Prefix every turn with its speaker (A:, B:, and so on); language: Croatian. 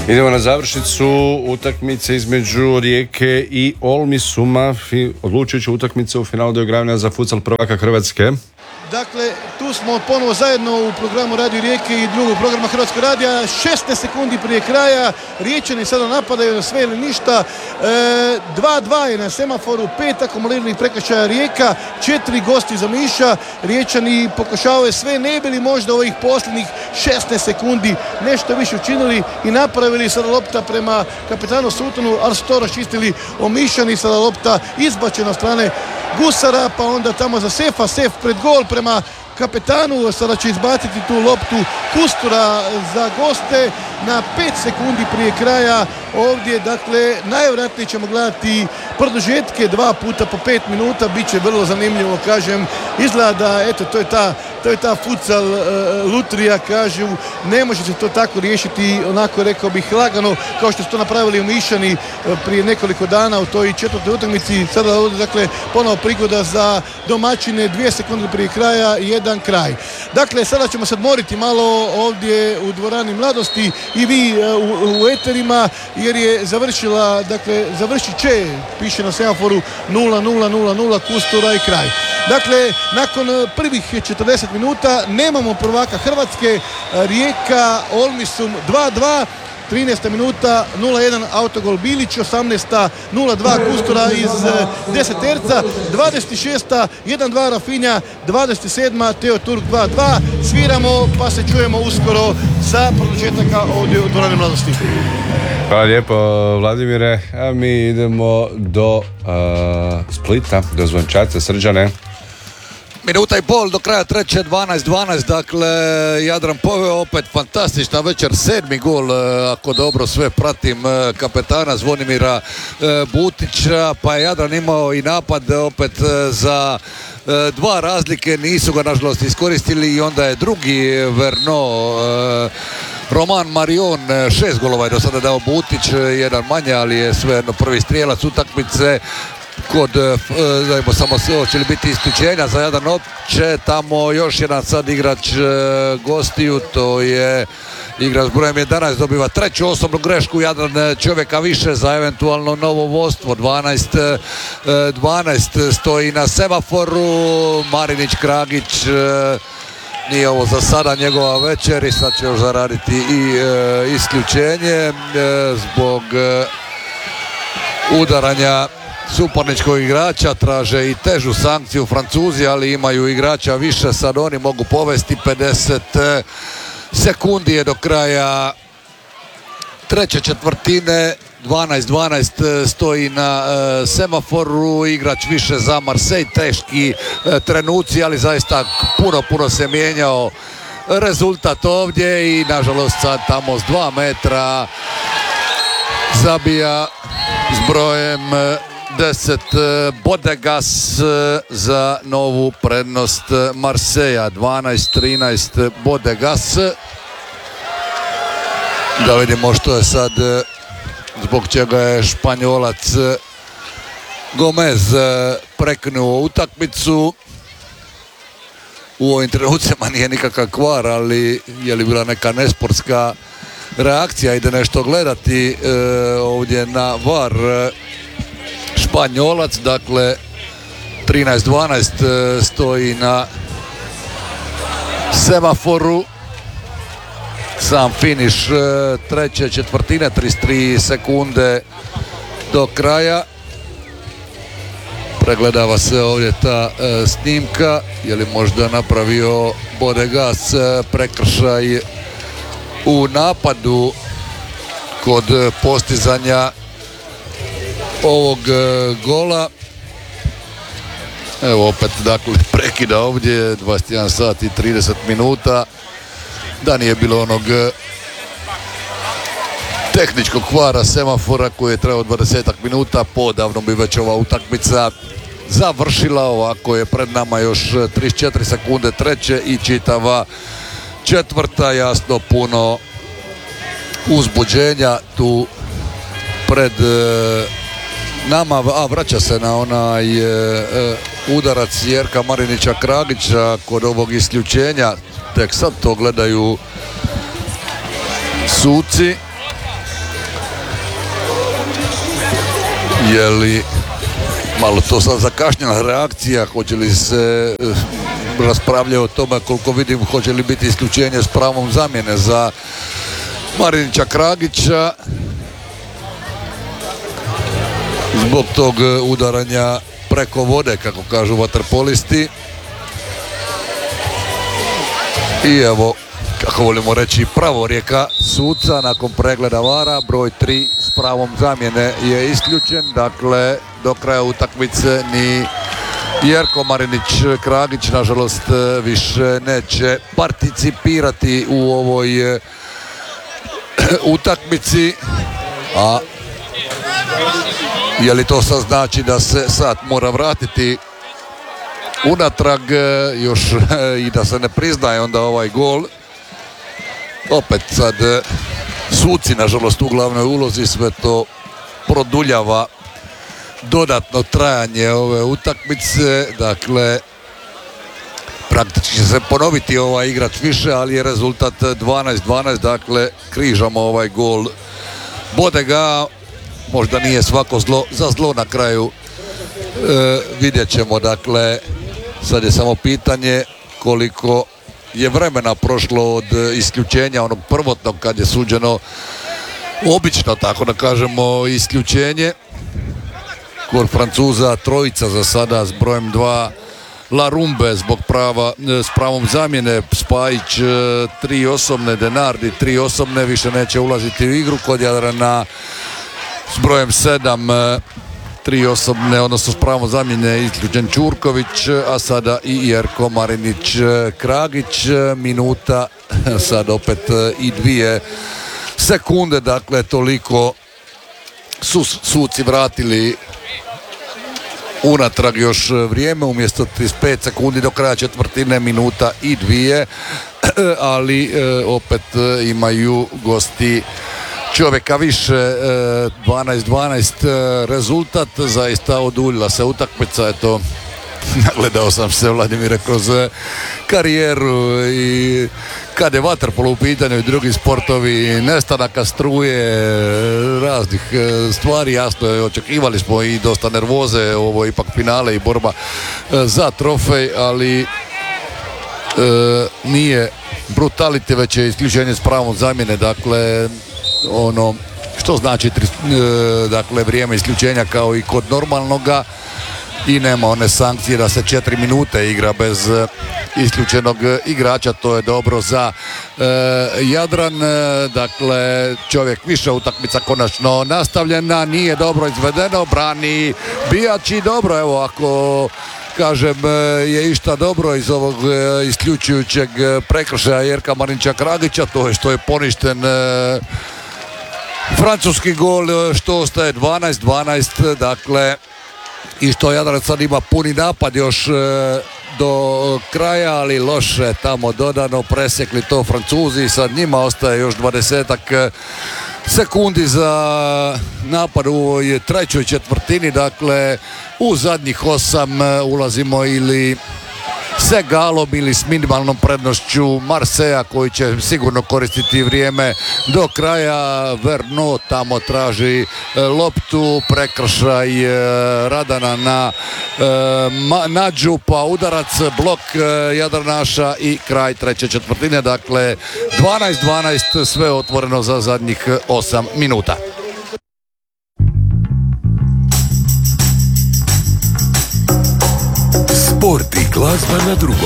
A: Idemo na završnicu utakmice između Rijeke i Olmisuma, odlučujuća utakmica u finalu doigravanja za futsal prvaka Hrvatske.
B: Dakle, tu smo ponovo zajedno u programu Radio Rijeke i drugog programa Hrvatskog radija. 16 sekundi prije kraja, Riječani sada napadaju na sve ili ništa. 2-2 je na semaforu, 5 akumuliranih prekršaja Rijeka, 4 gosti za Miša. Riječani pokušavaju sve, ne bili možda ovih posljednjih 16 sekundi nešto više učinili i napravili. Sada lopta prema kapetanu Sutonu, ali su to raščistili Omišani. Sada lopta izbačena od strane Gusara, pa onda tamo za Sefa, Sef pred gol prema kapetanu, sada će izbaciti tu loptu Kustura za goste na 5 sekundi prije kraja. Ovdje, dakle, najvjerojatnije ćemo gledati produžetke 2 puta po 5 minuta, bit će vrlo zanimljivo, kažem. Izgleda da, eto, to je ta futsal lutrija, kažu, ne može se to tako riješiti, onako rekao bih lagano, kao što su to napravili u Mišani prije nekoliko dana u toj 4. utakmici. Sada ovdje, dakle, ponovo prigoda za domaćine, 2 sekunde prije kraja i 1 kraj. Dakle, sada ćemo se odmoriti malo ovdje u dvorani Mladosti i vi u eterima, jer je završila, dakle, završit će, piše na semaforu 0-0-0-0, Kustura i kraj. Dakle, nakon prvih 40 minuta nemamo prvaka Hrvatske. Rijeka, Olmisum 2-2, 13. minuta 0-1 autogol Bilić, 18. 0-2 Kustura iz 10 terca, 26. 1-2 Rafinja, 27. Teo Turk 2-2. Sviramo pa se čujemo uskoro sa produžetaka ovdje u dvorani Mladosti.
A: Hvala lijepo, Vladimire. A mi idemo do Splita, do Zvončarca. Srđane.
C: Minuta i pol do kraja treće, 12-12, dakle Jadran poveo opet fantastična večer, 7. gol, ako dobro sve pratim, kapetana Zvonimira Butića, pa je Jadran imao i napad opet za 2 razlike, nisu ga nažalost iskoristili i onda je drugi Verno, Roman Marion, 6 golova je do sada dao Butić, jedan manje, ali je svejedno prvi strijelac utakmice. Kod, dajmo samo se, hoće li biti isključenja za Jadran opće, tamo još jedan sad igrač gostiju, to je igrač s brojem 11, dobiva 3. osobnu grešku, Jadran čovjeka više za eventualno novo vodstvo, 12 stoji na semaforu, Marinić, Kragić, nije ovo za sada njegova večer i sad će još zaraditi i isključenje zbog udaranja suparničkog igrača, traže i težu sankciju Francuzi, ali imaju igrača više, sad oni mogu povesti. 50 sekundi je do kraja treće četvrtine, 12-12 stoji na semaforu, igrač više za Marseille, teški trenuci, ali zaista puno se mijenjao rezultat ovdje i nažalost sad tamo s 2 metra zabija s brojem 10 Bodegas za novu prednost Marseja. 12-13 Bodegas. Da vidimo što je sad, zbog čega je Španjolac Gomez preknuo utakmicu. U ovim trenucima nije nikakav kvar, ali je li bila neka nesportska reakcija, ide nešto gledati ovdje na VAR Španjolac. Dakle 13-12 stoji na semaforu, sam finiš treće četvrtine, 33 sekunde do kraja. Pregledava se ovdje ta snimka, je li možda napravio Bodegas prekršaj u napadu kod postizanja ovog gola. Evo opet, dakle, prekida ovdje, 21 sat i 30 minuta. Da nije bilo onog tehničkog kvara semafora koji je trebao 20 minuta, podavno bi već ova utakmica završila. Ovako je pred nama još 34 sekunde treće i čitava četvrta. Jasno, puno uzbuđenja tu pred nama, a vraća se na onaj udarac Jerka Marinića Kragića kod ovog isključenja. Tek sad to gledaju suci. Je li malo to sad zakašnjena reakcija, hoće li se raspravljaju o tome, koliko vidim, hoće li biti isključenje s pravom zamjene za Marinića Kragića zbog tog udaranja preko vode, kako kažu vaterpolisti. I evo, kako volimo reći, pravorijeka suca nakon pregleda VAR-a, broj 3 s pravom zamjene je isključen. Dakle, do kraja utakmice ni Jerko Marinić Kragić nažalost više neće participirati u ovoj utakmici. A je li to sad znači da se sad mora vratiti unatrag još i da se ne priznaje onda ovaj gol? Opet sad suci nažalost u glavnoj ulozi, sve to produljava dodatno trajanje ove utakmice. Dakle, praktički će se ponoviti ovaj igrač više, ali je rezultat 12-12, dakle križamo ovaj gol. Bode ga, možda nije svako zlo za zlo na kraju. Vidjet ćemo, dakle sad je samo pitanje koliko je vremena prošlo od isključenja onog prvotnog kad je suđeno obično, tako da kažemo, isključenje. Kod Francuza trojica za sada s brojem 2 Larumbe s pravom zamjene, Spajić 3 osobne, Denardi 3 osobne, više neće ulaziti u igru. Kod Jadrana s brojem 7 3 osobne, odnosno s pravom zamjene isključen Ćurković, a sada i Jerko Marinić Kragić. Minuta sad opet i 2 sekunde, dakle toliko su suci vratili unatrag još vrijeme, umjesto 35 sekundi do kraja četvrtine, minuta i 2, ali opet imaju gosti čovjeka više. 12-12 rezultat, zaista oduljila se utakmica. Eto, nagledao sam se, Vladimire, kroz karijeru i kad je vaterpolo u pitanju i drugi sportovi, nestanaka struje, raznih stvari, jasno je, očekivali smo i dosta nervoze, ovo je ipak finale i borba za trofej, ali nije brutality, već je isključenje s pravom zamjene. Dakle, ono što znači dakle vrijeme isključenja kao i kod normalnoga, i nema one sankcije da se 4 minute igra bez isključenog igrača. To je dobro za Jadran. Dakle, čovjek više, utakmica konačno nastavljena, nije dobro izvedeno, brani Bijači. Dobro, evo, ako kažem je išta dobro iz ovog isključujućeg prekršaja Jerka Marinića Kragića, to je što je poništen francuski gol, što ostaje 12-12, dakle, i što Jadran sad ima puni napad još do kraja, ali loše tamo dodano, presjekli to Francuzi. Sad njima ostaje još 20 sekundi za napad u ovoj trećoj četvrtini. Dakle, u zadnjih 8 ulazimo ili se galom ili s minimalnom prednošću Marseja, koji će sigurno koristiti vrijeme do kraja. Verno tamo traži loptu, prekršaj Radana na Nađu, pa udarac, blok Jadranaša i kraj treće četvrtine. Dakle, 12-12, sve otvoreno za zadnjih 8 minuta.
D: Sport i glazba na drugom.